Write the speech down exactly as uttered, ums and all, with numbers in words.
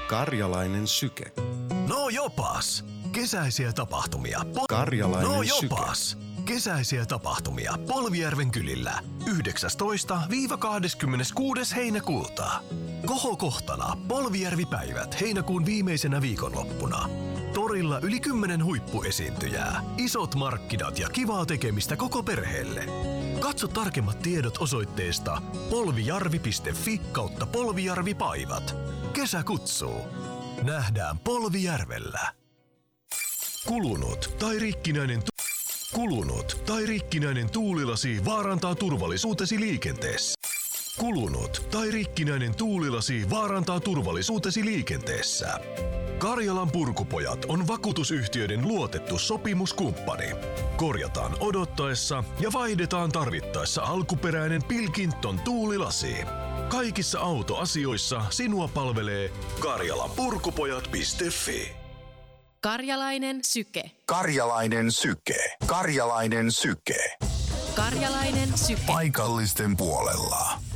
Karjalainen syke. No jopas! Kesäisiä tapahtumia. Po- Karjalainen no syke. jopas! Kesäisiä tapahtumia Polvijärven kylillä yhdeksästoista kahdeskymmeneskuudes heinäkuuta. Kohokohtana Polvijärvi-päivät heinäkuun viimeisenä viikonloppuna. Torilla yli kymmenen huippuesiintyjää, isot markkinat ja kivaa tekemistä koko perheelle. Katso tarkemmat tiedot osoitteesta polvijarvi piste fi kautta polvijarvipaivat. Kesä kutsuu. Nähdään Polvijärvellä. Kulunut tai rikkinäinen tu- Kulunut tai rikkinäinen tuulilasi vaarantaa turvallisuutesi liikenteessä. Kulunut tai rikkinäinen tuulilasi vaarantaa turvallisuutesi liikenteessä. Karjalan Purkupojat on vakuutusyhtiöiden luotettu sopimuskumppani. Korjataan odottaessa ja vaihdetaan tarvittaessa alkuperäinen Pilkington tuulilasi. Kaikissa autoasioissa sinua palvelee karjalanpurkupojat piste fi. Karjalainen syke. Karjalainen syke. Karjalainen syke. Karjalainen syke. Paikallisten puolella.